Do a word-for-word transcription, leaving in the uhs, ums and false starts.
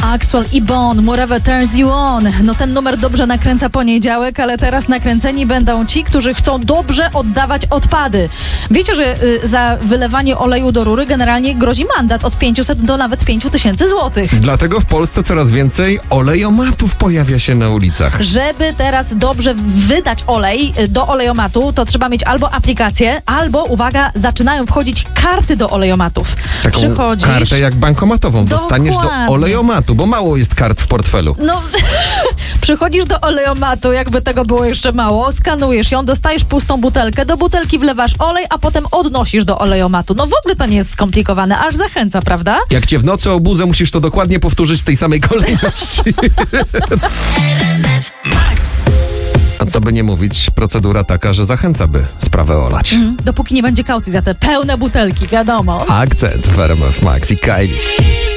Axwell i Bon, Whatever Turns You On. No ten numer dobrze nakręca poniedziałek, ale teraz nakręceni będą ci, którzy chcą dobrze oddawać odpady. Wiecie, że y, za wylewanie oleju do rury generalnie grozi mandat od pięciuset do nawet pięć tysięcy złotych. Dlatego w Polsce coraz więcej olejomatów pojawia się na ulicach. Żeby teraz dobrze wydać olej do olejomatu, to trzeba mieć albo aplikację, albo, uwaga, zaczynają wchodzić karty do olejomatów. Taką Przychodzisz... kartę jak bankomatową. Dostaniesz Dokładnie. do olejomatu, bo mało jest kart w portfelu. No, przychodzisz do olejomatu, jakby tego było jeszcze mało, skanujesz ją, dostajesz pustą butelkę, do butelki wlewasz olej, a potem odnosisz do olejomatu. No w ogóle to nie jest skomplikowane, aż zachęca, prawda? Jak cię w nocy obudzę, musisz to dokładnie powtórzyć w tej samej kolejności. A co by nie mówić, procedura taka, że zachęca, by sprawę olać. Mhm. Dopóki nie będzie kaucji za te pełne butelki, wiadomo. Akcent w R M F Max i Kylie.